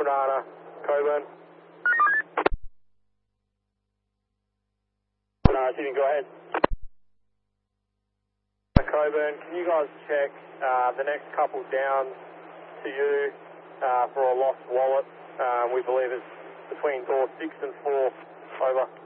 Banana, Coburn. Banana, Sydney, go ahead. Coburn, can you guys check the next couple down to you for a lost wallet? We believe it's between door 6 and 4. Over.